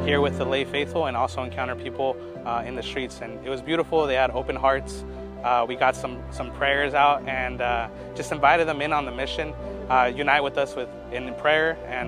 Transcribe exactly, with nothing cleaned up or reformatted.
here with the lay faithful and also encounter people uh, in the streets. And it was beautiful. They had open hearts. Uh, we got some, some prayers out and uh, just invited them in on the mission. Uh, unite with us with, in prayer and